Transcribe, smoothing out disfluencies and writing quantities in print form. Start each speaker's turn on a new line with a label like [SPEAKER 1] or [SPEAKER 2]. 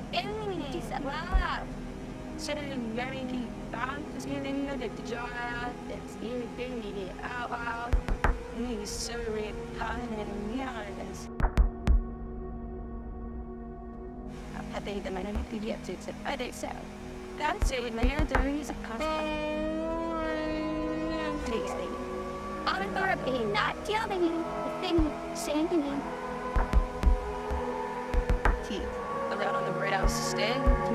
[SPEAKER 1] Ci sa ba? Siya na yung very bang, tapos yun na nagtijara, tapos yun ni awa, ni survey, kanan yan. Patay naman ang nagtibiyat sa paday sa. That's it, may nagtari sa kasa. Tasting. Ang therapy, not telling you the thing, saying to me. Teeth, around on the bread house stand.